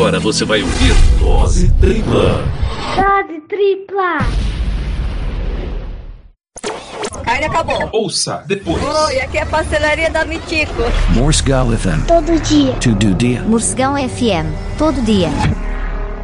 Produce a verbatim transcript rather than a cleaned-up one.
agora você vai ouvir Dose Tripla. Dose Tripla. Carne acabou. Ouça depois. Oi, aqui é a pastelaria da Mitico. Morsegal F M. Todo dia. Todo dia. Morcegão F M. Todo dia.